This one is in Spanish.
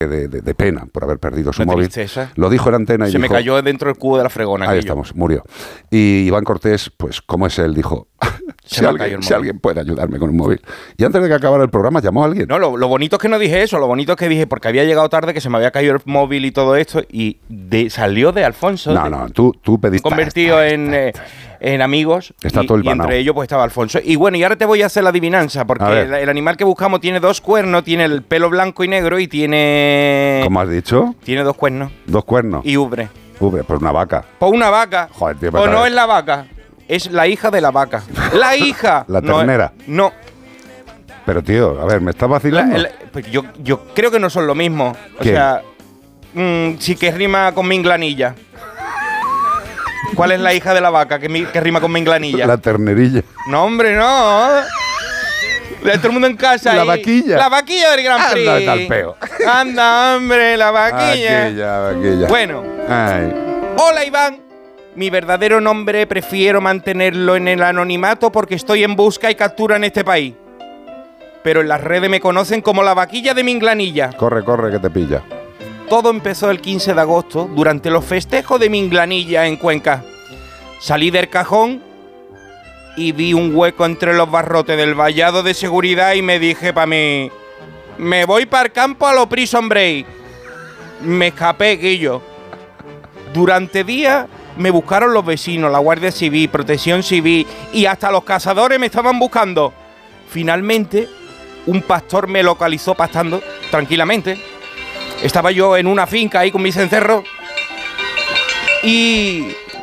de pena por haber perdido su Una móvil. tristeza. Lo dijo en antena y Se dijo, me cayó dentro del cubo de la fregona. ahí aquello. estamos, murió. Y Iván Cortés, pues como es él, dijo, Se me ha caído el si móvil. alguien puede ayudarme con un móvil. Y antes de que acabara el programa llamó a alguien. No, lo bonito es que no dije eso, lo bonito es que dije, porque había llegado tarde, que se me había caído el móvil y todo esto, y salió de Alfonso. No, tú pediste... Convertido en amigos. Está y, todo el y entre ellos pues estaba Alfonso. Y bueno, y ahora te voy a hacer la adivinanza, porque el animal que buscamos tiene 2 cuernos, tiene el pelo blanco y negro y tiene... ¿Cómo has dicho? Tiene 2 cuernos. 2 cuernos. Y ubre. Ubre, pues una vaca. Pues una vaca. Joder, tío, pues no es la vaca, es la hija de la vaca. ¡La hija! La ternera. No. Pero tío, a ver, ¿me estás vacilando? Pues yo creo que no son lo mismo. O ¿Qué? sea, sí que rima con minglanilla. ¿Cuál es la hija de la vaca que rima con minglanilla? La ternerilla. No, hombre, no. De todo el mundo en casa. La ahí. vaquilla. La vaquilla del Gran Prix. Anda, tal peo. Anda, hombre, la vaquilla. Vaquilla. Bueno. Ay. Hola, Iván. Mi verdadero nombre prefiero mantenerlo en el anonimato porque estoy en busca y captura en este país. Pero en las redes me conocen como la vaquilla de Minglanilla. Corre, que te pilla. Todo empezó el 15 de agosto durante los festejos de Minglanilla en Cuenca. Salí del cajón y vi un hueco entre los barrotes del vallado de seguridad y me dije para mí, me voy para el campo a lo Prison Break. Me escapé, Guillo. Durante días me buscaron los vecinos, la Guardia Civil, Protección Civil y hasta los cazadores me estaban buscando. Finalmente, un pastor me localizó pastando tranquilamente. Estaba yo en una finca ahí con mi cencerro y